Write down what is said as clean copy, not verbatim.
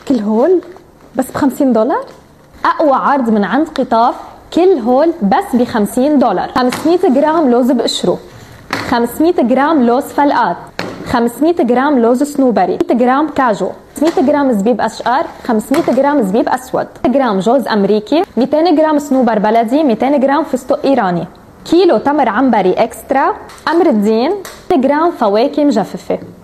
كل هول بس ب$50. أقوى عرض من عند قطاف، كل هول بس ب$50. 500 جرام لوز بقشره، 500 جرام لوز فلقات، 500 جرام لوز صنوبري، 100 جرام كاجو، 500 جرام زبيب أشقر، 500 جرام زبيب أسود، 100 جرام جوز أمريكي، 200 جرام صنوبر بلدي، 200 جرام فستق إيراني، كيلو تمر عنبري إكسترا، أمر الدين، 100 جرام فواكه مجففة.